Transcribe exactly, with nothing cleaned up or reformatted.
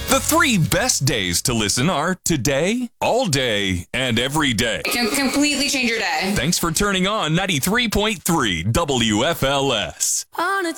The three best days to listen are today, all day, and every day. It can completely change your day. Thanks for turning on ninety-three point three W F L S. On a